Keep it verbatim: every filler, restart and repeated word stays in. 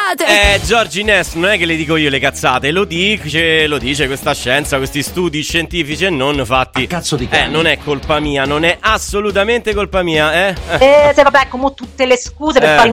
cazzate. Eh, Giorgi Ness, non è che le dico io le cazzate, lo dice, lo dice questa scienza, questi studi scientifici e non fatti. A cazzo di Eh, cane. non è colpa mia, non è assolutamente colpa mia, eh? Eh, se vabbè, come tutte le scuse per Eh. fare